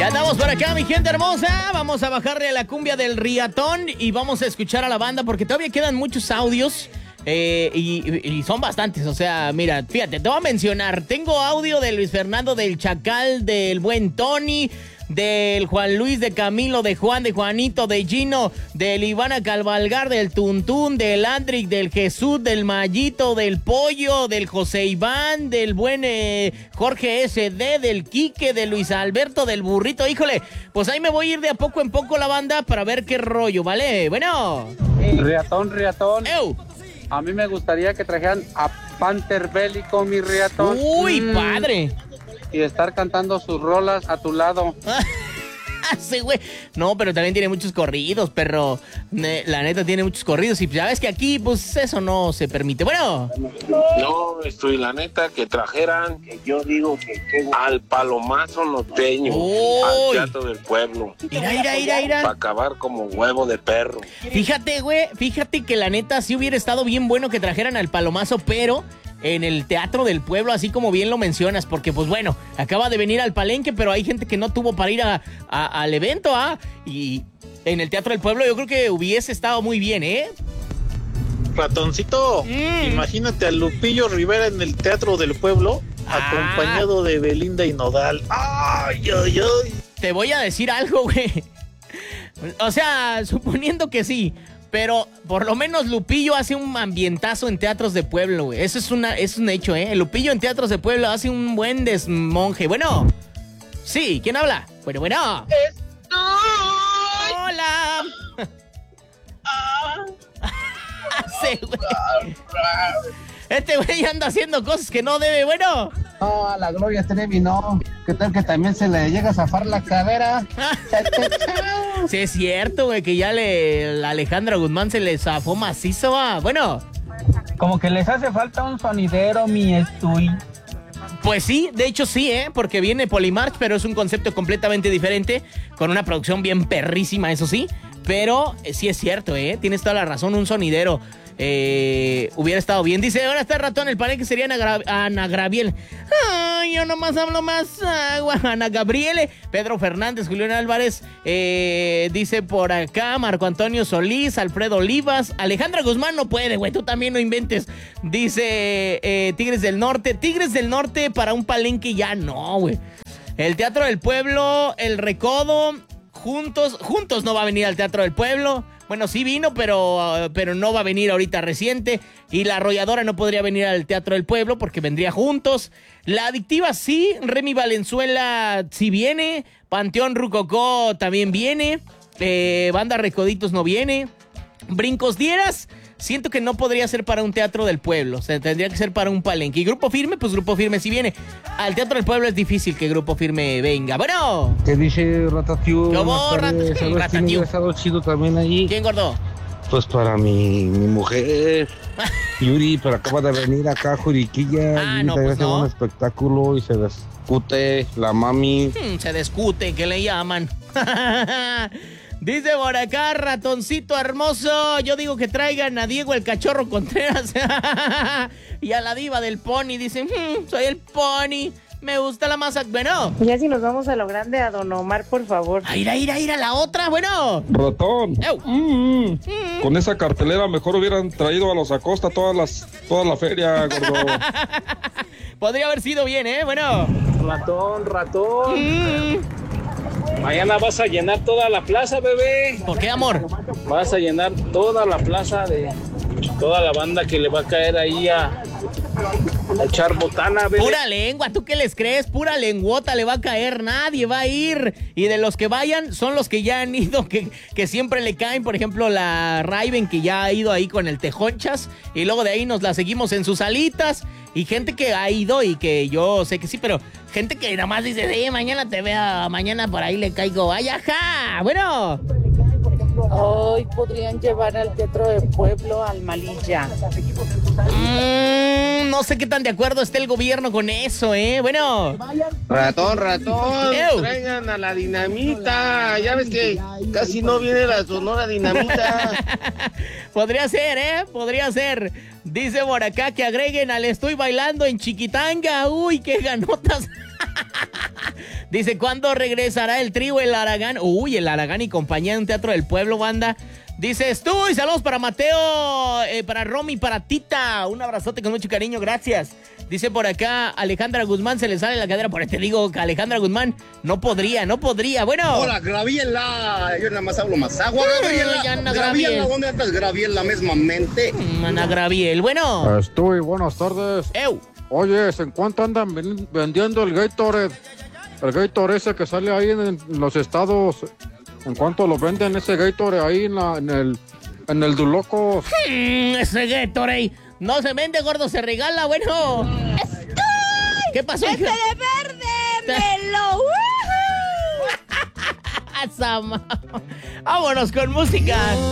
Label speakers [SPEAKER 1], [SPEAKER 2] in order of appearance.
[SPEAKER 1] Ya andamos por acá, mi gente hermosa. Vamos a bajarle a la cumbia del riatón y vamos a escuchar a la banda porque todavía quedan muchos audios. Y son bastantes, o sea, mira, fíjate, te voy a mencionar. Tengo audio de Luis Fernando, del Chacal, del buen Tony, del Juan Luis, de Camilo, de Juan, de Juanito, de Gino, del Ivana Calvalgar, del Tuntún, del Andric, del Jesús, del Mayito, del Pollo, del José Iván, del buen Jorge SD, del Quique, de Luis Alberto, del Burrito. Híjole, pues ahí me voy a ir de a poco en poco la banda para ver qué rollo, ¿vale? Bueno.
[SPEAKER 2] Riatón.
[SPEAKER 1] ¡Ew!
[SPEAKER 2] A mí me gustaría que trajeran a Panther Bélico, mi riatón.
[SPEAKER 1] ¡Uy, padre!
[SPEAKER 2] Y estar cantando sus rolas a tu lado.
[SPEAKER 1] Sí, güey. No, pero también tiene muchos corridos, perro. La neta tiene muchos corridos. Y ya ves que aquí, pues, eso no se permite. Bueno.
[SPEAKER 3] No, y la neta, que trajeran, que yo digo que al Palomazo Norteño, al Teatro del Pueblo.
[SPEAKER 1] Mira.
[SPEAKER 3] Para acabar como huevo de perro.
[SPEAKER 1] Fíjate, güey, fíjate que la neta sí hubiera estado bien bueno que trajeran al Palomazo, pero en el Teatro del Pueblo, así como bien lo mencionas, porque pues bueno, acaba de venir al Palenque, pero hay gente que no tuvo para ir al evento, y en el Teatro del Pueblo yo creo que hubiese estado muy bien, ¿eh?
[SPEAKER 4] Ratoncito, imagínate a Lupillo Rivera en el Teatro del Pueblo, acompañado de Belinda y Nodal. ¡Ay!
[SPEAKER 1] Te voy a decir algo, güey. O sea, suponiendo que sí, pero por lo menos Lupillo hace un ambientazo en teatros de pueblo, güey. Eso es un hecho, ¿eh? Lupillo en teatros de pueblo hace un buen desmonje. Bueno, sí, ¿quién habla? Bueno. Hola. Sí, güey. Este güey anda haciendo cosas que no debe, bueno.
[SPEAKER 2] No, a la Gloria Trevi no. ¿Qué tal que también se le llega a zafar la cadera?
[SPEAKER 1] Sí, es cierto, güey, que ya la Alejandra Guzmán se le zafó macizo, Bueno.
[SPEAKER 5] Como que les hace falta un sonidero, mi estuy.
[SPEAKER 1] Pues sí, de hecho sí, porque viene Polymarch, pero es un concepto completamente diferente, con una producción bien perrísima, eso sí. Pero sí es cierto, tienes toda la razón, un sonidero hubiera estado bien. Dice, ahora está ratón, el palenque sería Ana Gabriel. Ay, yo nomás hablo más agua. Ana Gabriele. Pedro Fernández, Julián Álvarez, dice por acá, Marco Antonio Solís, Alfredo Olivas, Alejandra Guzmán no puede, güey, tú también no inventes. Dice Tigres del Norte para un palenque ya no, güey. El Teatro del Pueblo, el Recodo, Juntos no va a venir al Teatro del Pueblo. Bueno, sí vino, pero no va a venir ahorita reciente. Y La Arrolladora no podría venir al Teatro del Pueblo porque vendría Juntos. La Adictiva sí, Remy Valenzuela sí viene. Panteón Rucocó también viene. Banda Recoditos no viene. Brincos Dieras, siento que no podría ser para un Teatro del Pueblo. O sea, tendría que ser para un palenque. Y Grupo Firme, pues Grupo Firme sí viene. Al Teatro del Pueblo es difícil que Grupo Firme venga. Bueno.
[SPEAKER 2] ¿Qué dice Ratatiu?
[SPEAKER 1] ¿Cómo, Ratatiu?
[SPEAKER 2] Estado chido también ahí.
[SPEAKER 1] ¿Quién, gordo?
[SPEAKER 2] Pues para mi mujer, Yuri, pero acaba de venir acá a Juriquilla.
[SPEAKER 1] No, pues
[SPEAKER 2] hace un espectáculo y se discute la mami.
[SPEAKER 1] Se discute, que le llaman. Dice por acá, ratoncito hermoso, yo digo que traigan a Diego el Cachorro Contreras y a la diva del Pony. Dicen, soy el Pony, me gusta la masa. Bueno.
[SPEAKER 6] Ya si nos vamos a lo grande, a Don Omar, por favor.
[SPEAKER 1] Ir a la otra, bueno.
[SPEAKER 7] Ratón. Con esa cartelera mejor hubieran traído a los Acosta toda la feria, gordo.
[SPEAKER 1] Podría haber sido bien, bueno.
[SPEAKER 4] Ratón. Mañana vas a llenar toda la plaza, bebé.
[SPEAKER 1] ¿Por qué, amor?
[SPEAKER 4] Vas a llenar toda la plaza de toda la banda que le va a caer ahí a echar botana, bebé.
[SPEAKER 1] Pura lengua, ¿tú qué les crees? Pura lenguota le va a caer, nadie va a ir. Y de los que vayan, son los que ya han ido, que siempre le caen. Por ejemplo, la Raven, que ya ha ido ahí con el Tejonchas. Y luego de ahí nos la seguimos en sus alitas. Y gente que ha ido y que yo sé que sí, pero gente que nada más dice, mañana te veo, mañana por ahí le caigo. ¡Ay, ajá! Bueno.
[SPEAKER 6] Hoy podrían llevar al Teatro del Pueblo al Malilla.
[SPEAKER 1] No sé qué tan de acuerdo esté el gobierno con eso, Bueno.
[SPEAKER 3] Ratón, traigan a la Dinamita. Ya ves que casi no viene la Sonora Dinamita.
[SPEAKER 1] Podría ser, podría ser. Dice por acá que agreguen al Estoy Bailando en Chiquitanga. Uy, qué ganotas. Dice, ¿cuándo regresará el trío El Aragán? Uy, El Aragán y compañía en un teatro del pueblo, banda. Dice, y saludos para Mateo, para Romy, para Tita. Un abrazote con mucho cariño, gracias. Dice por acá, Alejandra Guzmán, se le sale la cadera. Por ahí te digo que Alejandra Guzmán no podría. Bueno.
[SPEAKER 8] Hola, Graviela. Yo nada más hablo más agua, Graviela.
[SPEAKER 1] Graviela,
[SPEAKER 8] ¿dónde andas, Graviela, mesmamente?
[SPEAKER 1] Ana Graviel, bueno.
[SPEAKER 9] Estoy, buenas tardes. Oye, ¿en cuánto andan vendiendo el Gatorade? El Gatorade ese que sale ahí en los estados. ¿En cuánto lo venden ese Gatorade ahí en el Dulocos?
[SPEAKER 1] Ese Gatorade no se vende, gordo, se regala, bueno. ¿Qué pasó, hija?
[SPEAKER 10] ¡Este de verde! ¡Melo!
[SPEAKER 1] Vámonos con música.